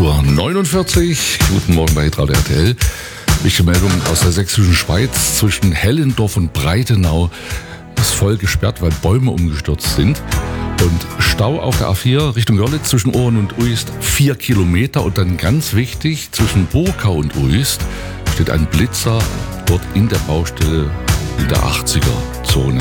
8:49 Uhr. Guten Morgen bei Radio RTL. Wichtige Meldung aus der sächsischen Schweiz. Zwischen Hellendorf und Breitenau ist voll gesperrt, weil Bäume umgestürzt sind. Und Stau auf der A4 Richtung Görlitz zwischen Ohren und Uist 4 Kilometer. Und dann ganz wichtig, zwischen Burkau und Uist steht ein Blitzer dort in der Baustelle in der 80er-Zone.